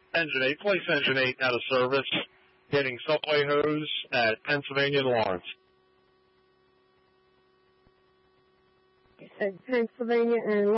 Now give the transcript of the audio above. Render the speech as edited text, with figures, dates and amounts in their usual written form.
Engine 8, place Engine 8 out of service, hitting subway hose at Pennsylvania and Lawrence. At Pennsylvania and